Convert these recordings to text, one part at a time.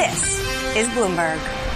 This is Bloomberg.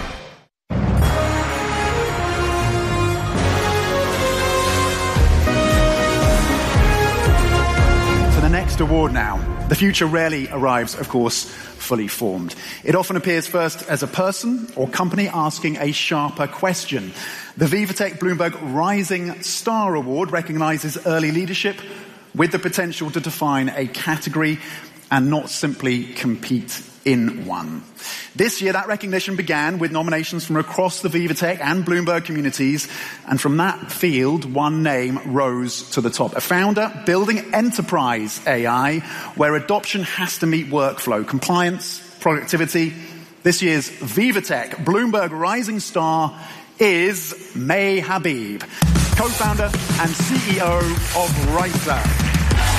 To the next award now. The future rarely arrives, of course, fully formed. It often appears first as a person or company asking a sharper question. The VivaTech Bloomberg Rising Star Award recognizes early leadership with the potential to define a category and not simply compete in one. This year, that recognition began with nominations from across the VivaTech and Bloomberg communities, and from that field, one name rose to the top. A founder building enterprise AI, where adoption has to meet workflow, compliance, productivity. This year's VivaTech Bloomberg Rising Star is May Habib, co-founder and CEO of Writer.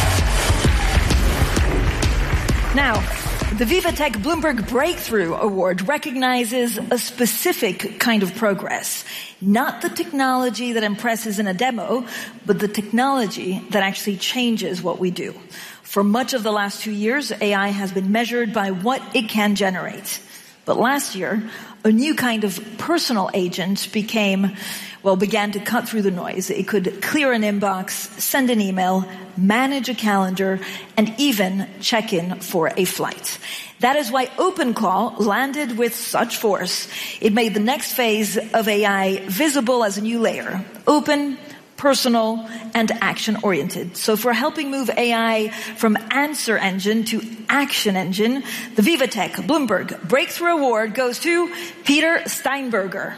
Now, the VivaTech Bloomberg Breakthrough Award recognizes a specific kind of progress. Not the technology that impresses in a demo, but the technology that actually changes what we do. For much of the last 2 years, AI has been measured by what it can generate. But last year, a new kind of personal agent began to cut through the noise. It could clear an inbox, send an email, manage a calendar, and even check in for a flight. That is why OpenClaw landed with such force. It made the next phase of AI visible as a new layer. Open, personal, and action-oriented. So for helping move AI from answer engine to action engine, the VivaTech Bloomberg Breakthrough Award goes to Peter Steinberger.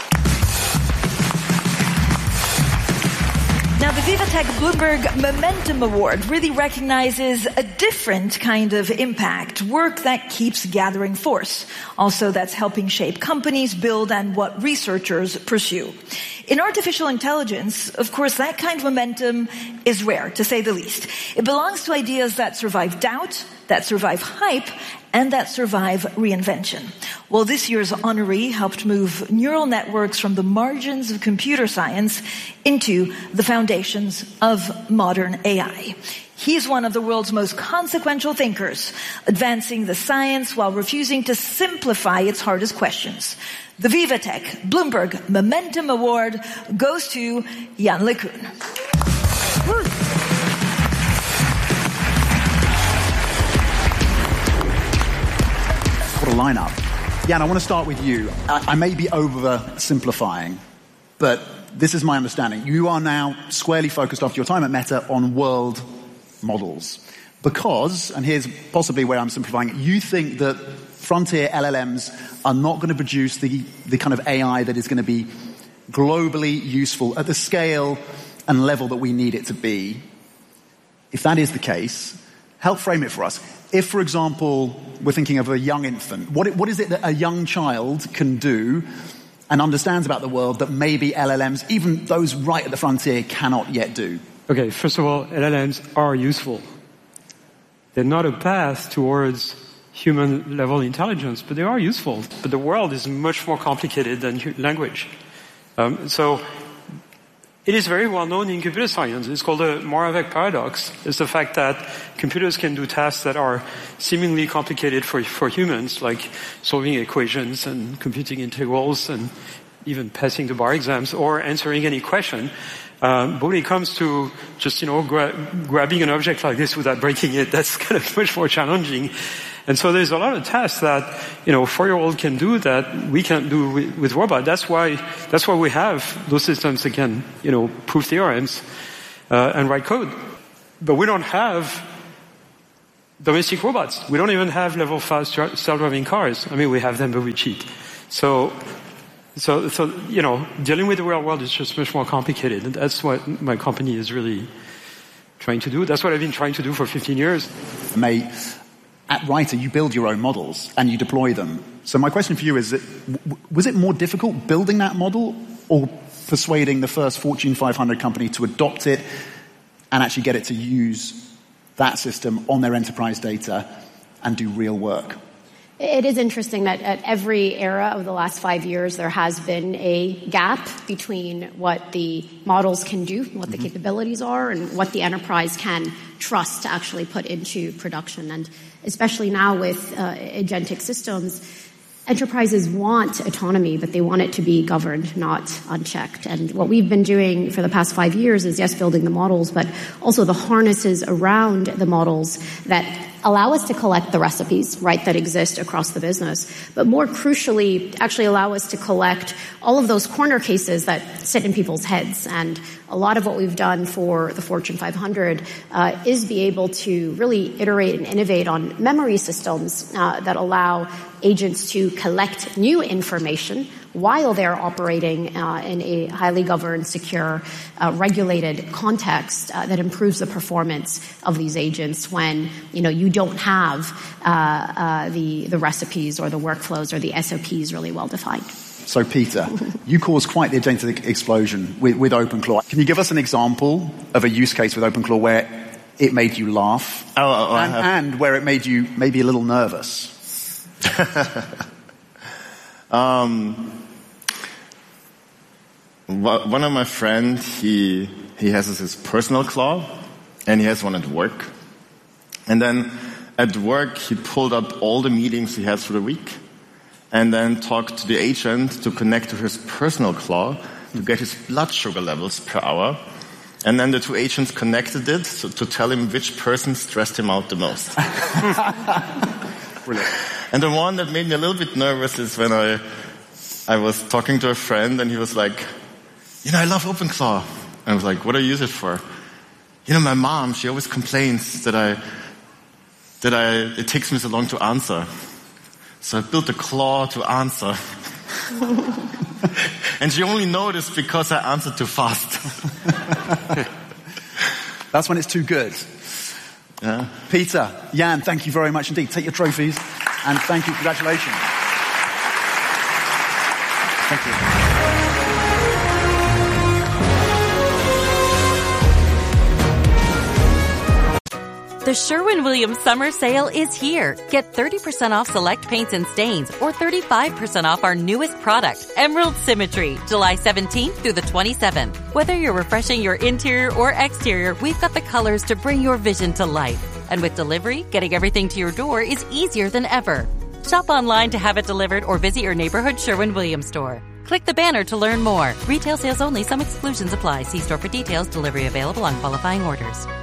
Now, the VivaTech Bloomberg Momentum Award really recognizes a different kind of impact, work that keeps gathering force. Also, that's helping shape companies, build, and what researchers pursue. In artificial intelligence, of course, that kind of momentum is rare, to say the least. It belongs to ideas that survive doubt, that survive hype, and that survive reinvention. Well, this year's honoree helped move neural networks from the margins of computer science into the foundations of modern AI. He's one of the world's most consequential thinkers, advancing the science while refusing to simplify its hardest questions. The VivaTech Bloomberg Momentum Award goes to Jan LeCun. What a lineup. Jan, I want to start with you. I may be oversimplifying, but this is my understanding. You are now squarely focused after your time at Meta on world models. Because, and here's possibly where I'm simplifying, you think that frontier LLMs are not going to produce the kind of AI that is going to be globally useful at the scale and level that we need it to be. If that is the case, help frame it for us. If, for example, we're thinking of a young infant, what is it that a young child can do and understands about the world that maybe LLMs, even those right at the frontier, cannot yet do? Okay, first of all, LLMs are useful. They're not a path towards human-level intelligence, but they are useful. But the world is much more complicated than language. So it is very well known in computer science. It's called the Moravec paradox. It's the fact that computers can do tasks that are seemingly complicated for humans, like solving equations and computing integrals and even passing the bar exams or answering any question. But when it comes to just, grabbing an object like this without breaking it, that's kind of much more challenging. And so there's a lot of tasks that, 4-year-old can do that we can't do with robots. That's why we have those systems that can, prove theorems, and write code. But we don't have domestic robots. We don't even have level 5 self-driving cars. I mean, we have them, but we cheat. So, dealing with the real world is just much more complicated. And that's what my company is really trying to do. That's what I've been trying to do for 15 years. At Writer, you build your own models and you deploy them. So my question for you is, was it more difficult building that model or persuading the first Fortune 500 company to adopt it and actually get it to use that system on their enterprise data and do real work? It is interesting that at every era of the last 5 years, there has been a gap between what the models can do, what the capabilities are, and what the enterprise can trust to actually put into production. And especially now with agentic systems, enterprises want autonomy, but they want it to be governed, not unchecked. And what we've been doing for the past 5 years is, yes, building the models, but also the harnesses around the models that allow us to collect the recipes, right, that exist across the business. But more crucially, actually allow us to collect all of those corner cases that sit in people's heads. And a lot of what we've done for the Fortune 500 is be able to really iterate and innovate on memory systems that allow agents to collect new information while they're operating in a highly governed, secure, regulated context that improves the performance of these agents when, you don't have the recipes or the workflows or the SOPs really well defined. So, Peter, you caused quite the agentic explosion with OpenClaw. Can you give us an example of a use case with OpenClaw where it made you laugh and where it made you maybe a little nervous? One of my friends, he has his personal claw, and he has one at work. And then at work, he pulled up all the meetings he has for the week, and then talked to the agent to connect to his personal claw to get his blood sugar levels per hour. And then the two agents connected it to tell him which person stressed him out the most. Brilliant. And the one that made me a little bit nervous is when I was talking to a friend, and he was like, I love OpenClaw. And I was like, what do you use it for? My mom, she always complains that it takes me so long to answer. So I built a claw to answer. And she only noticed because I answered too fast. That's when it's too good. Yeah. Peter, Jan, thank you very much indeed. Take your trophies and thank you. Congratulations. Thank you. The Sherwin-Williams Summer Sale is here. Get 30% off select paints and stains or 35% off our newest product, Emerald Symmetry, July 17th through the 27th. Whether you're refreshing your interior or exterior, we've got the colors to bring your vision to life. And with delivery, getting everything to your door is easier than ever. Shop online to have it delivered or visit your neighborhood Sherwin-Williams store. Click the banner to learn more. Retail sales only. Some exclusions apply. See store for details. Delivery available on qualifying orders.